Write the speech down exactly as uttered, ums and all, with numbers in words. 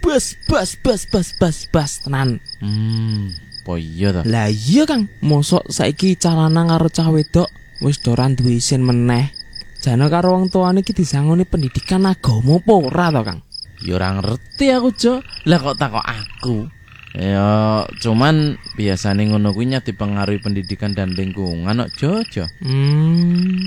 bas bas bas bas bas bas tenan. Hmm, po iya ta? Lah iya Kang, mosok saiki calana karo cah wedok wis ora duwe isin meneh. Jane karo wong tuane iki disangoni pendidikan agama apa ora to Kang? Ya ora ngerti aku, Jo. Lah kok takok aku? Ya, cuman biasane ngono kuwi dipengaruhi pendidikan dan lingkungan kok, Jo, Jo. Hmm.